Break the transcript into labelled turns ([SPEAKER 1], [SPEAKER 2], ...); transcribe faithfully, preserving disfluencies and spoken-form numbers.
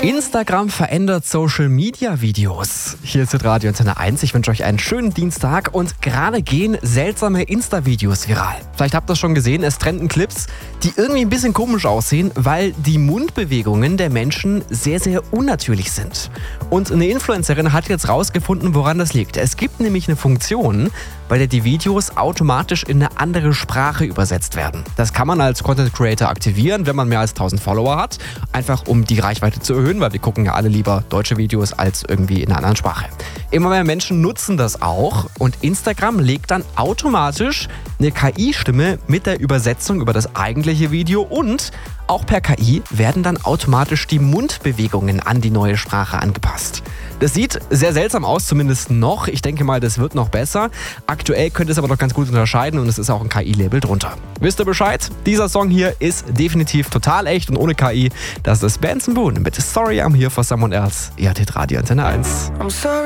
[SPEAKER 1] Instagram verändert Social-Media-Videos. Hier ist Radio Antenne eins. Ich wünsche euch einen schönen Dienstag und gerade gehen seltsame Insta-Videos viral. Vielleicht habt ihr es schon gesehen, es trenden Clips, die irgendwie ein bisschen komisch aussehen, weil die Mundbewegungen der Menschen sehr, sehr unnatürlich sind. Und eine Influencerin hat jetzt rausgefunden, woran das liegt. Es gibt nämlich eine Funktion, bei der die Videos automatisch in eine andere Sprache übersetzt werden. Das kann man als Content Creator aktivieren, wenn man mehr als tausend Follower hat, einfach um die Reichweite zu erhöhen, weil wir gucken ja alle lieber deutsche Videos als irgendwie in einer anderen Sprache. Immer mehr Menschen nutzen das auch und Instagram legt dann automatisch eine K I-Stimme mit der Übersetzung über das eigentliche Video und auch per K I werden dann automatisch die Mundbewegungen an die neue Sprache angepasst. Das sieht sehr seltsam aus, zumindest noch. Ich denke mal, das wird noch besser. Aktuell könnt ihr es aber noch ganz gut unterscheiden und es ist auch ein K I-Label drunter. Wisst ihr Bescheid? Dieser Song hier ist definitiv total echt und ohne K I. Das ist Benson Boone mit Sorry I'm Here for Someone Else. Ihr hattet Radio Antenne eins.